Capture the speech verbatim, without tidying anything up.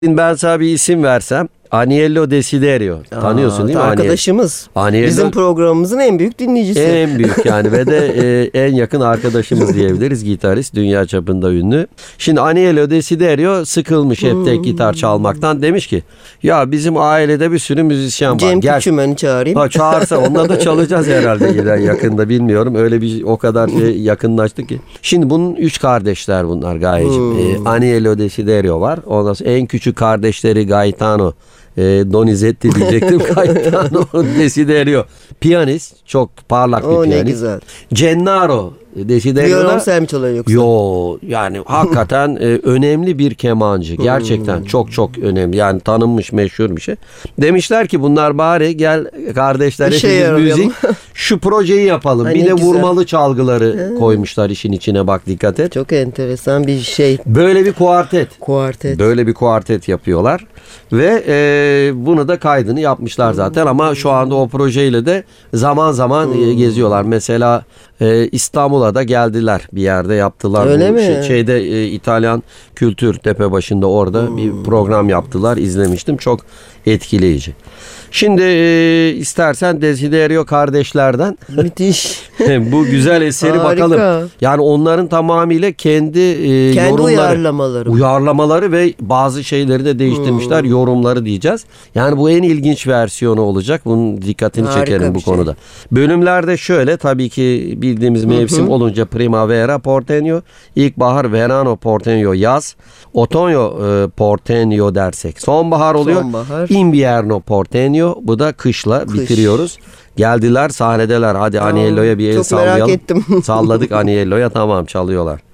Ben sana bir isim versem, Aniello Desiderio. Tanıyorsun Aa, değil mi? Arkadaşımız. Aniello, Bizim programımızın en büyük dinleyicisi. en büyük yani ve de e, en yakın arkadaşımız diyebiliriz. Gitarist, dünya çapında ünlü. Şimdi Aniello Desiderio sıkılmış hep tek gitar çalmaktan. Demiş ki ya bizim ailede bir sürü müzisyen var. Cem Gel. Küçümen'i çağırayım. Ha, çağırsa onunla da çalacağız herhalde giden yakında, bilmiyorum. Öyle bir o kadar şey yakınlaştık ki. Şimdi bunun üç kardeşler bunlar Gayeciğim. Hmm. E, Aniello Desiderio var. Ondan sonra en küçük kardeşleri Gaetano e, Donizetti diyecektim. Gaetano Desiderio. Piyanist. Çok parlak bir O ne piyanist. güzel. Gennaro Desiderio da Violonsel mi çalıyor yoksa? Yo yani hakikaten e, önemli bir kemancı. Gerçekten çok çok önemli. Yani tanınmış, meşhur bir şey. Demişler ki bunlar bari gel kardeşler İşe hepimiz yarayalım. müzik şu projeyi yapalım. Ay, bir ne de güzel. vurmalı çalgıları koymuşlar işin içine, bak dikkat et. Çok enteresan bir şey. Böyle bir kuartet. Kuartet. Böyle bir kuartet yapıyorlar ve e, bunu da kaydını yapmışlar zaten ama şu anda o projeyle de zaman zaman e, geziyorlar. Mesela e, İstanbul'a da geldiler, bir yerde yaptılar. Öyle Bu mi? Şey, şeyde e, İtalyan Kültür Tepebaşı'nda orada bir program yaptılar, izlemiştim, çok etkileyici. Şimdi e, istersen Desiderio kardeşlerden Müthiş. bu güzel eseri Harika. bakalım. Yani onların tamamıyla kendi e, Kendi yorumları, uyarlamaları. uyarlamaları ve bazı şeyleri de değiştirmişler. Hmm. Yorumları diyeceğiz. Yani bu en ilginç versiyonu olacak. Bunun dikkatini Harika çekerim bu bir şey. konuda. Bölümlerde şöyle, tabii ki bildiğimiz mevsim olunca Primavera Porteño, ilkbahar Verano Porteño yaz, Otoño e, Porteño dersek sonbahar oluyor. Sonbahar. Invierno Porteño, bu da kışla Kış. bitiriyoruz. Geldiler, sahnedeler. Hadi Aniello'ya bir el çok merak sallayalım. ettim. Salladık Aniello'ya, tamam, çalıyorlar.